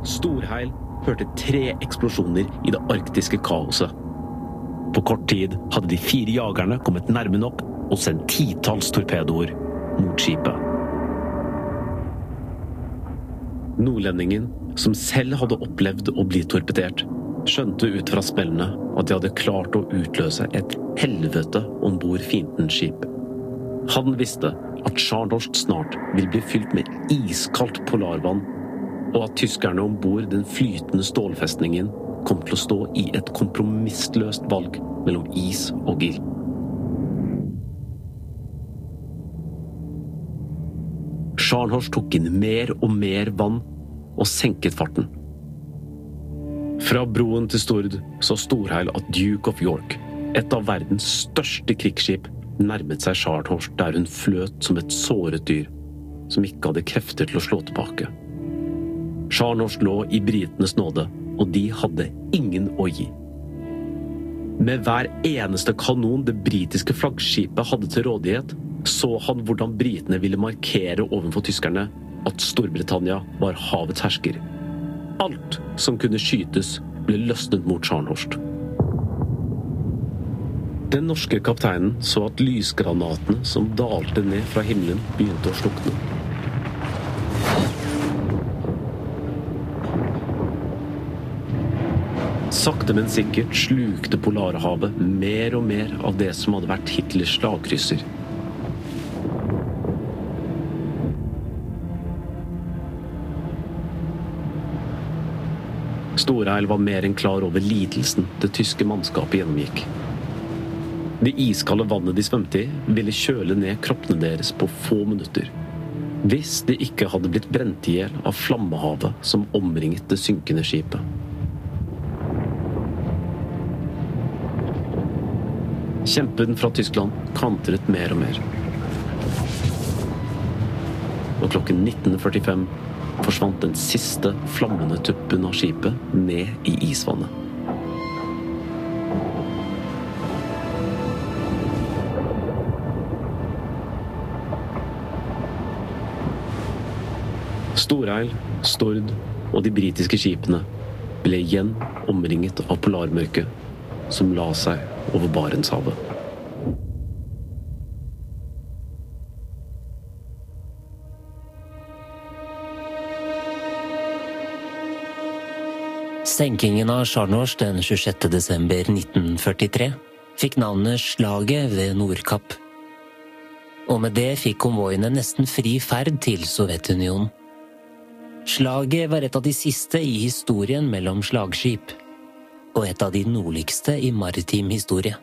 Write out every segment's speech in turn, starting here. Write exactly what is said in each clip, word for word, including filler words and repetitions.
Storheil hørte tre eksplosjoner i det arktiske kaoset. På kort tid hadde de fire jagerne kommet nærme nok og sendt titalls torpedoer mot skipet. Nordlendingen, som selv hadde opplevd å bli torpedert, skjønte ut fra spillene at de hadde klart å utløse et helvete ombord fiendens skip. Han visste at Scharnhorst snart vil bli fylt med iskaldt polarvann, og at tyskerne ombord den flytende stålfestningen kom til å stå i et kompromissløst valg mellom is og ild. Scharnhorst tok inn mer og mer vann og senket farten. Fra broen til Stord så Storheil at Duke of York, et av verdens største krigsskip, nærmet seg Scharnhorst der hun fløt som et såret dyr, som ikke hadde krefter til å slå tilbake. Scharnhorst lå i britenes nåde, og de hadde ingen å gi. Med hver eneste kanon det britiske flaggskipet hadde til rådighet, så han hvordan britene ville markere overfor tyskerne at Storbritannia var havets hersker. Alt som kunne skytes ble løsnet mot Scharnhorst. Den norske kapteinen så at lysgranatene som dalte ned fra himmelen begynte å slukne. Sakte, men sikkert slukte Polarhavet mer og mer av det som hadde vært Hitlers slagkrysser. Storheil var mer enn klar over lidelsen det tyske mannskapet gjennomgikk. Det iskalde vannet de svømte i ville kjøle ned kroppene deres på få minutter, hvis de ikke hadde blitt brent ihjel av flammehavet som omringet det synkende skipet. Kjempen fra Tyskland kantret mer og mer. Og klokken nitten førtifem forsvant den siste flammende tuppen av skipet ned i isvannet. Storheil, Stord og de britiske skipene ble igjen omringet av polarmørket som la seg over Barentshavet. Senkingen av Scharnhorst den tjuesjette desember nitten førtitre fikk navnet Slaget ved Nordkapp. Og med det fikk konvoiene nesten fri ferd til Sovjetunionen. Slaget var et av de siste i historien mellom slagskip, og et av de nordligste i maritim historie.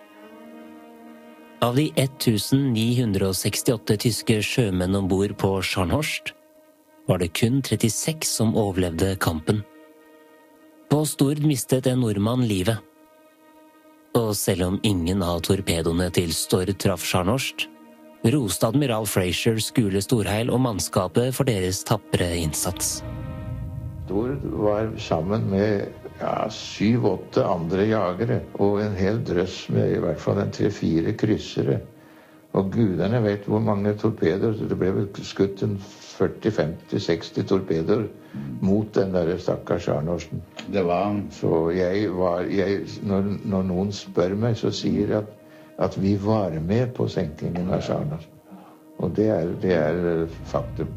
Av de nittien ni sekstiåtte tyske sjømenn ombord på Scharnhorst var det kun trettiseks som overlevde kampen. På Stord mistet en nordmann livet. Og selv om ingen av torpedoene til Stord traff Scharnhorst, roste admiral Fraser Skule Storheil og mannskapet for deres tappere innsats. Stord var sammen med ja, syv-åtte andre jagere, og en hel drøss med i hvert fall en tre-fire kryssere. Og guderne vet hvor mange torpedoer, det ble vel skutt en førti, femti, seksti torpedoer mot den der stakkars Scharnhorsten. Det var han. Så jeg var, jeg, når, når noen spør meg, så sier jeg at, at vi var med på senkingen av Scharnhorst. Og det er, det er faktum.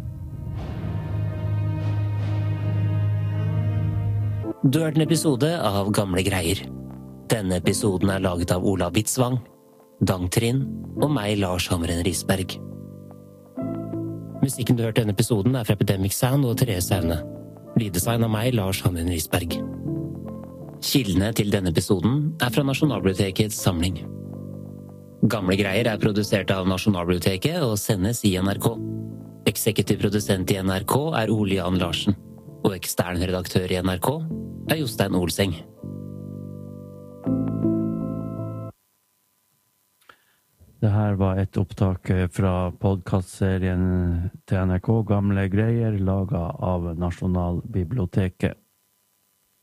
Du har hørt en episode av Gamle greier. Denne episoden er laget av Ola Witzwang, Dang Trind og meg, Lars Hammeren Risberg. Musikken du hørte denne episoden er fra Epidemic Sound og Therese Aune. Lyddesign av meg, Lars Hammeren Risberg. Kildene til denne episoden er fra Nasjonalbibliotekets samling. Gamle greier er produsert av Nasjonalbiblioteket og sendes i N R K. Eksekutiv produsent i N R K er Ole Jan Larsen, og ekstern redaktør i N R K er Jostein Olseng. Det her var et opptak fra podcastserien til N R K, Gamle greier, laget av Nasjonalbiblioteket.